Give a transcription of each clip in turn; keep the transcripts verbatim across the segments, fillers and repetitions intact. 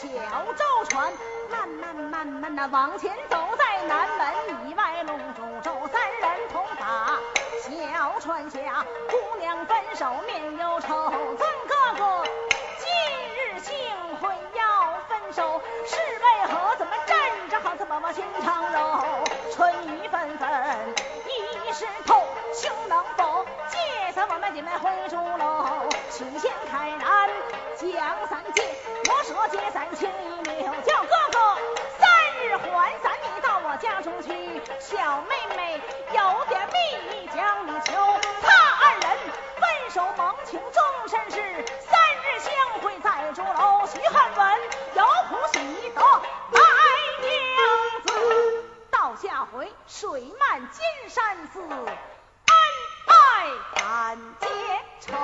小舟船，慢慢慢慢的往前走，在南门以外龙舟舟三人同打。小船下姑娘分手面忧愁，尊哥哥今日幸会要分手，是为何？怎么站着好似宝宝心肠肉？春雨纷纷一时透，兄能否借咱我们姐妹回朱楼？请先开然将三界，我说解散情一流，叫哥哥三日还咱你到我家中去。小妹妹有点秘密将你求，他二人分手盟情终身事，三日相会在朱楼。徐汉文有福喜得爱娘子，到下回水漫金山寺，恩爱感结仇。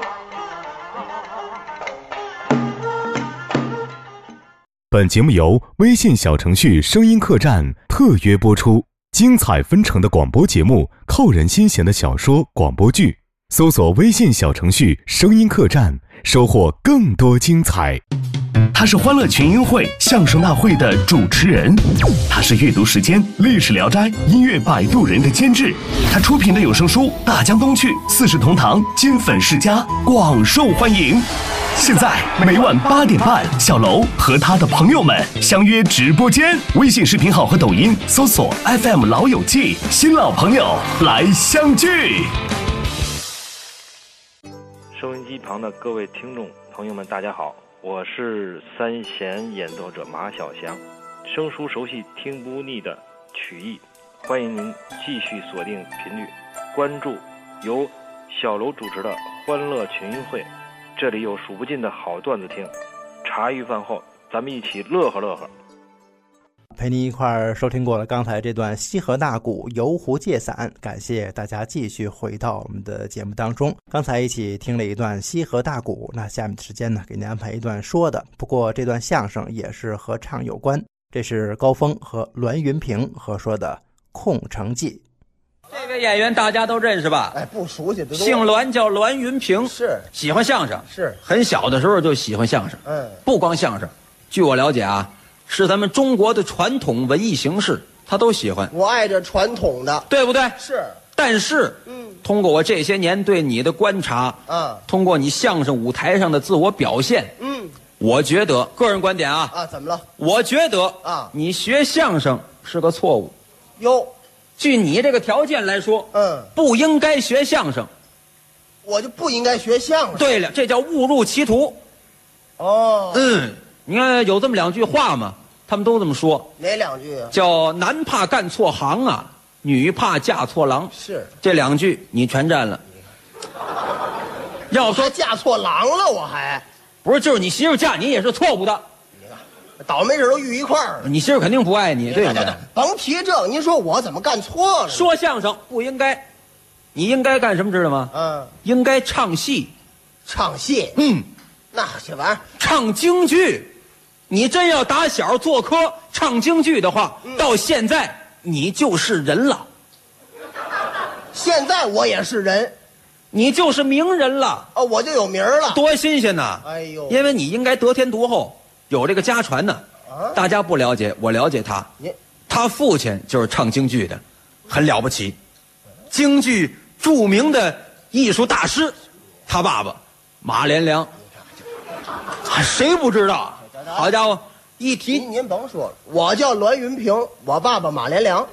本节目由微信小程序声音客栈特约播出，精彩纷呈的广播节目，扣人心弦的小说广播剧，搜索微信小程序声音客栈，收获更多精彩。 他是欢乐群英会相声大会的主持人，他是阅读时间历史聊斋音乐摆渡人的监制，他出品的有声书《大江东去》四世同堂金粉世家广受欢迎。现在每晚八点半，小楼和他的朋友们相约直播间，微信视频号和抖音搜索 F M 老友记，新老朋友来相聚。 收音机旁的各位听众朋友们，大家好，我是三弦演奏者马小祥，生疏熟悉听不腻的曲艺，欢迎您继续锁定频率，关注由小楼主持的欢乐群英会，这里有数不尽的好段子听，茶余饭后咱们一起乐呵乐呵。 陪您一块儿收听过了刚才这段西河大鼓游湖借伞，感谢大家继续回到我们的节目当中。刚才一起听了一段西河大鼓，那下面的时间呢，给您安排一段说的，不过这段相声也是和唱有关，这是高峰和栾云平合说的《空城计》。 这位演员大家都认识吧？ 哎，不熟悉的， 姓栾，叫栾云平， 是喜欢相声， 是很小的时候就喜欢相声。 嗯， 不光相声，据我了解啊，是咱们中国的传统文艺形式，他都喜欢。 我爱这传统的， 对不对？ 是。 但是，嗯，通过我这些年对你的观察，啊，通过你相声舞台上的自我表现，嗯，我觉得个人观点啊， 啊，怎么了？ 我觉得啊， 你学相声是个错误。 哟。 据你这个条件来说，嗯，不应该学相声， 我就不应该学相声。 对了，这叫误入歧途。 哦， 嗯，你看有这么两句话嘛，他们都这么说。 哪两句啊？ 叫男怕干错行啊，女怕嫁错郎。 是这两句你全占了。要说嫁错郎了，我还不是，就是你媳妇嫁你也是错误的。 倒霉事都遇一块儿了， 你媳妇肯定不爱你，对不对？ 甭提这，您说我怎么干错了？ 说相声不应该，你应该干什么知道吗？嗯，应该唱戏， 唱戏。 嗯， 那这玩意儿唱京剧，你真要打小做科唱京剧的话，嗯，到现在你就是人了。 现在我也是人， 你就是名人了。 哦，我就有名了， 多新鲜呐！ 哎呦， 因为你应该得天独厚。有这个家传呢，啊，大家不了解，我了解他。他父亲就是唱京剧的，很了不起，京剧著名的艺术大师。他爸爸马连良，谁不知道？好家伙，一提您您甭说了，我叫栾云平，我爸爸马连良，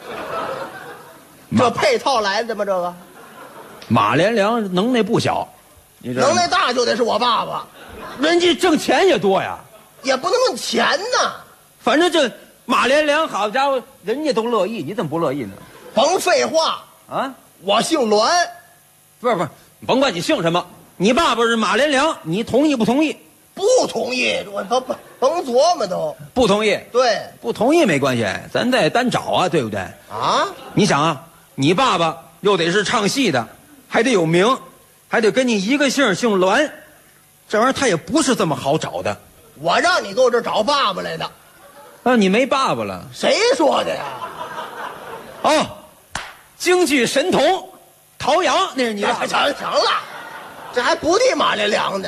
这配套来的吗？这个马连良能耐不小，你知道能耐大就得是我爸爸， 人家挣钱也多呀。 也不能用钱呐， 反正这马连良，好家伙，人家都乐意，你怎么不乐意呢？ 甭废话啊！我姓栾， 不是不是，甭管你姓什么，你爸爸是马连良，你同意不同意？ 不同意，我甭甭甭琢磨都不同意。 对， 不同意没关系，咱再单找啊，对不对？啊，你想啊，你爸爸又得是唱戏的，还得有名，还得跟你一个姓，姓栾，这玩意儿他也不是这么好找的。 我让你给我这找爸爸来的， 啊，你没爸爸了？ 谁说的呀？ 哦，京剧神童陶阳，那是你爸爸。 成成了，这还不敌马连良呢。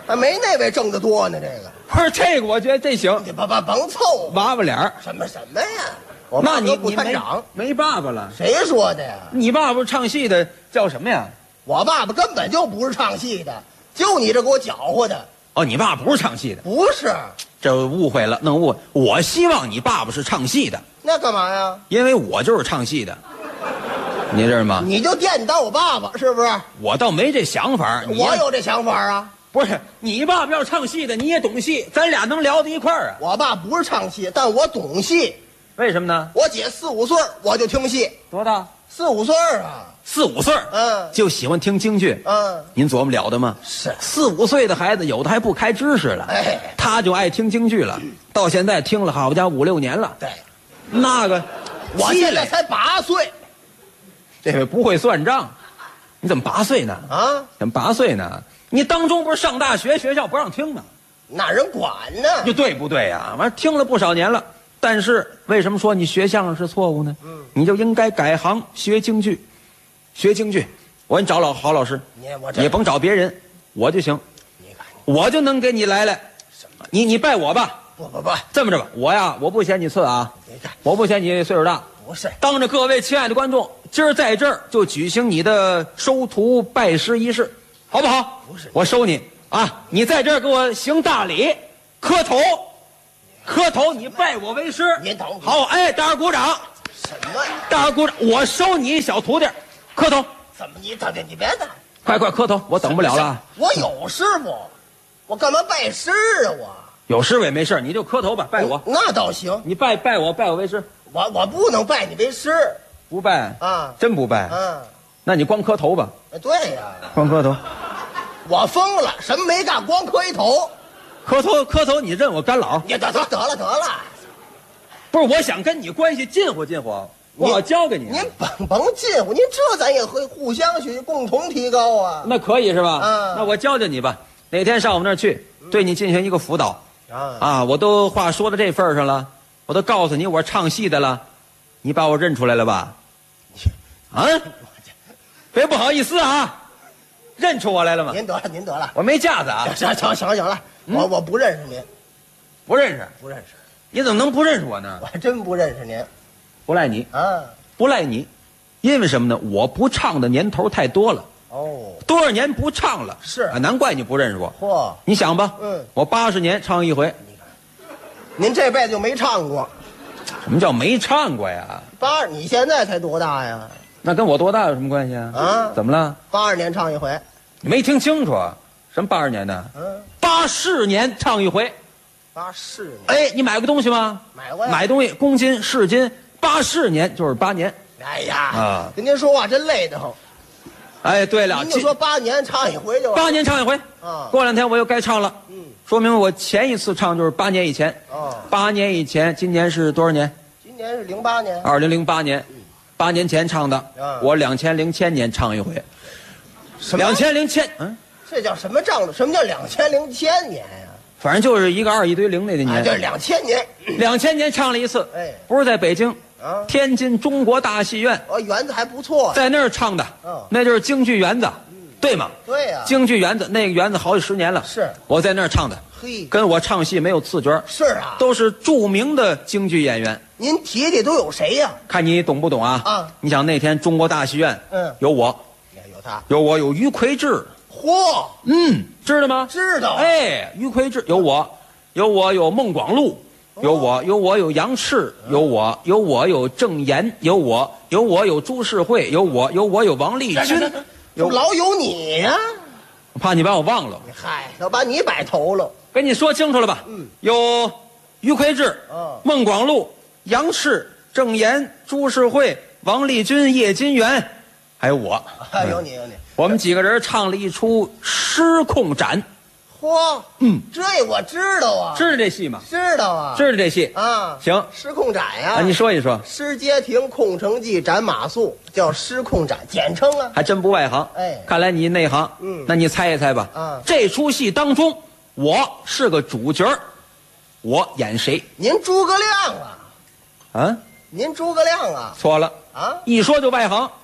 还没那位挣得多呢。这个不是这个，我觉得这行。 你甭甭甭凑娃娃脸儿什么什么呀？我那你不你没探长， 没爸爸了？ 谁说的呀？ 你爸爸是唱戏的，叫什么呀？ 我爸爸根本就不是唱戏的，就你这给我搅和的。 哦，你爸不是唱戏的， 不是？ 这误会了，弄误会。我希望你爸爸是唱戏的， 那干嘛呀？ 因为我就是唱戏的，你知道吗？ 你就惦记当我爸爸是不是？ 我倒没这想法。你我有这想法啊。 不是你爸爸要唱戏的，你也懂戏，咱俩能聊到一块儿啊？ 我爸不是唱戏，但我懂戏。 为什么呢？ 我姐四五岁我就听戏。 多大？ 四五岁啊。 四五岁嗯， 就喜欢听京剧。 嗯， 您琢磨了的吗？ 是四五岁的孩子，有的还不开知识了， 哎， 他就爱听京剧了。到现在听了，好家伙，五六年了。 对， 那个， 我积累现在才八岁这位不会算账，你怎么八岁呢？ 啊， 怎么八岁呢？你当中不是上大学，学校不让听吗？ 哪人管呢？ 就对不对呀？完听了不少年了，但是为什么说你学相声是错误呢？嗯，你就应该改行学京剧，学京剧。我给你找老好老师， 你我这也甭找别人，我就行， 你看我就能给你来来。 什么？ 你你拜我吧。 不不不， 这么着吧，我呀，我不嫌你次啊， 你看我不嫌你岁数大。 不是当着各位亲爱的观众，今儿在这儿就举行你的收徒拜师仪式，好不好？ 不是我收你啊！你在这儿给我行大礼，磕头，磕头，你拜我为师。 您等会儿好，哎，大伙儿鼓掌， 什么呀？ 大伙儿鼓掌，我收你小徒弟，磕头， 怎么你等等你别等， 快快磕头，我等不了了。 我有师傅，我干嘛拜师啊？我有师傅也没事，你就磕头吧，拜我。 那倒行， 你拜拜我，拜我为师。 我我不能拜你为师不拜啊， 真不拜。 嗯， 那你光磕头吧， 对呀， 光磕头。 我疯了，什么没干，光磕一头。 磕头磕头，你认我干老？ 你得得得了得了， 不是，我想跟你关系近乎近乎，我好教给你。 您甭甭近乎，您这咱也会互相学，共同提高啊。 那可以是吧？ 嗯那我教教你吧。哪天上我们那儿去，对你进行一个辅导。 啊啊，我都话说到这份儿上了，我都告诉你我是唱戏的了，你把我认出来了吧？啊，别不好意思啊，认出我来了吗？ 您得了，您得了， 我没架子啊， 行行行行了，我我不认识您， 不认识。 不认识， 你怎么能不认识我呢我？还真不认识您不赖你， 啊。 不赖你，因为什么呢？我不唱的年头太多了， 哦， 多少年不唱了， 是啊，难怪你不认识我。 嚯， 你想吧， 嗯我八十年唱一回， 您这辈子就没唱过。 什么叫没唱过呀？ 八二，你现在才多大呀？ 那跟我多大有什么关系啊？ 啊怎么了？ 八二年唱一回， 你没听清楚？什么八十年的？ 嗯， 八四年唱一回。 八四年哎，你买过东西吗？ 买过呀。 买东西，公斤、市斤，八四年就是八年。 哎呀， 啊跟您说话真累得慌。 哎，对了， 您就说八年唱一回就完八年唱一回。 啊过两天我又该唱了。 嗯， 说明我前一次唱就是八年以前。 哦， 八年以前，今年是多少年？ 今年是零八年。 二零零八年，八年前唱的。 啊我两千零千年唱一回。 什么两千零千，嗯， 这叫什么账？什么叫两千零千年呀？ 反正就是一个二一堆零那个啊， 年。 就是两千年。 两千年唱了一次， 哎不是在北京， 啊， 天津中国大戏院， 哦，园子还不错。 在那儿唱的， 嗯那就是京剧园子，对吗？ 对呀。 京剧园子那个园子好几十年了， 是我在那儿唱的， 嘿， 跟我唱戏没有次角， 是啊。 都是著名的京剧演员， 您提提都有谁呀？ 看你懂不懂啊？ 啊你想那天中国大戏院， 嗯有我， 有他。 有我，有于魁智， 嚯， 嗯，知道吗？ 知道。， 哎，于魁智有我，有我有孟广禄，有我有我有杨赤，有我有我有郑岩，有我有我有朱世惠，有我有我有王立军， 有老有你呀。 我怕你把我忘了， 嗨，都把你摆头了。 跟你说清楚了吧？ 嗯， 有于魁智， 嗯孟广禄，杨赤，郑岩，朱世惠，王立军，叶金元，还有我， 啊，有你有你。 我们几个人唱了一出《失控斩》， 嚯， 嗯， 这我知道啊。 知道这戏吗？ 知道啊。 知道这戏啊。 行失控斩呀。 啊，你说一说， 失街亭空城计斩马谡，叫失控斩，简称啊。 还真不外行。 哎看来你内行。 嗯那你猜一猜吧。 啊这出戏当中，我是个主角儿，我演谁？ 您诸葛亮啊？ 啊， 您诸葛亮啊？ 错了， 啊？ 一说就外行。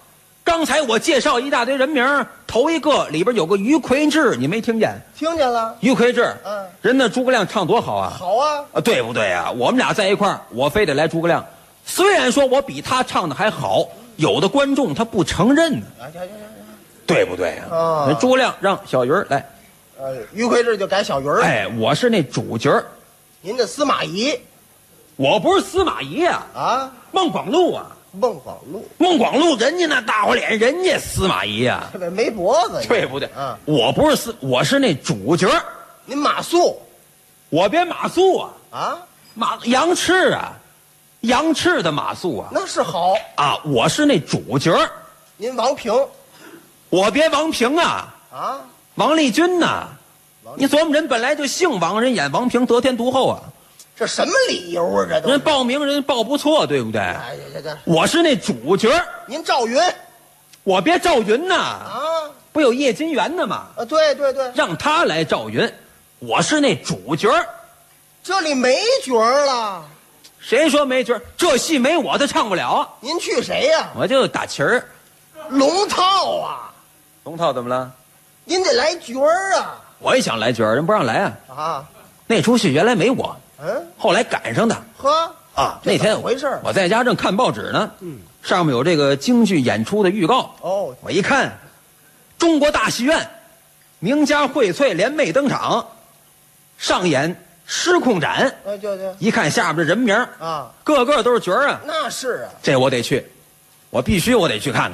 刚才我介绍一大堆人名，头一个里边有个于魁智，你没听见？ 听见了。 于魁智， 嗯， 人那诸葛亮唱多好啊！ 好啊， 啊，对不对啊？我们俩在一块儿，我非得来诸葛亮。虽然说我比他唱的还好，有的观众他不承认呢， 啊，行行行行， 对不对啊？ 啊那诸葛亮让小鱼儿来， 呃，于魁智就改小鱼儿。 哎，我是那主角儿， 您这司马懿我不是司马懿啊， 啊， 孟广禄啊。 孟广禄， 孟广禄人家那大花脸，人家司马懿啊， 这没脖子， 对不对？ 啊， 我不是司，我是那主角儿， 您马谡我编马谡啊， 啊， 马杨赤啊，杨赤的马谡啊， 那是好。 啊，我是那主角儿， 您王平我编王平啊， 啊， 王立军呐、 王你琢磨，人本来就姓王，人演王平得天独厚啊， 这什么理由啊？这都人报名人报不错，对不对？ 哎呀，这这， 我是那主角儿， 您赵云我别赵云呐、 啊不有叶金元的吗？ 啊，对对对， 让他来赵云，我是那主角儿。 这里没角儿了， 谁说没角儿？这戏没我他唱不了， 您去谁呀、 我就打旗儿。 龙套啊， 龙套怎么了？ 您得来角儿啊我也想来角儿，人不让来啊。 啊， 那出戏原来没我， 嗯， 后来赶上的呵啊。 这那天怎么回事我在家正看报纸呢，嗯，上面有这个京剧演出的预告。 哦， 我一看，中国大戏院名家荟萃联袂登场，上演《失控斩》。 啊，就就一看下边的人名， 啊， 个个都是角儿啊， 那是啊， 这我得去，我必须我得去看看。